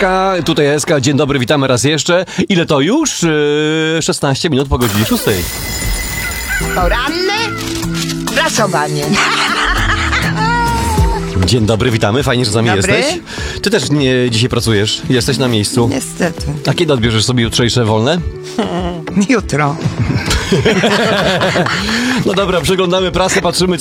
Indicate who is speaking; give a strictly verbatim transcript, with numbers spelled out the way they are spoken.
Speaker 1: Jedyneczka, tutaj Eska, dzień dobry, witamy raz jeszcze. Ile to już? Yy, szesnaście minut po godzinie szóstej.
Speaker 2: Poranne prasowanie.
Speaker 1: Dzień dobry, witamy, fajnie, że z nami
Speaker 2: Dobry.
Speaker 1: jesteś. Ty też nie, dzisiaj pracujesz, jesteś na miejscu.
Speaker 2: Niestety.
Speaker 1: A kiedy odbierzesz sobie jutrzejsze wolne?
Speaker 2: Jutro.
Speaker 1: No dobra, przeglądamy prasę, patrzymy, co